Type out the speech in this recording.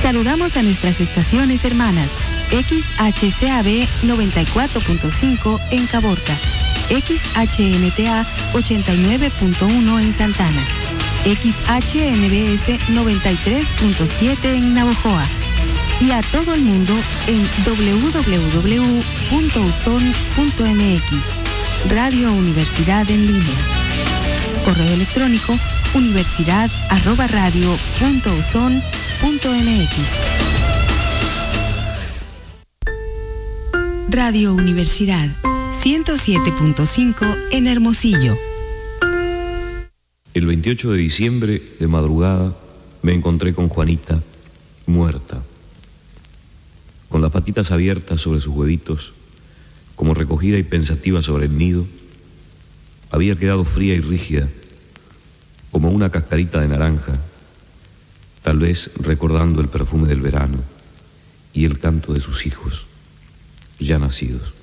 Saludamos a nuestras estaciones hermanas. XHCAB 94.5 en Caborca, XHNTA 89.1 en Santana, XHNBS 93.7 en Navojoa y a todo el mundo en www.uson.mx. Radio Universidad en línea. Correo electrónico universidad@radio.uson.mx. Radio Universidad 107.5 en Hermosillo. El 28 de diciembre, de madrugada, me encontré con Juanita, muerta, con las patitas abiertas sobre sus huevitos, como recogida y pensativa sobre el nido. Había quedado fría y rígida, como una cascarita de naranja, tal vez recordando el perfume del verano y el canto de sus hijos, ya nacidos.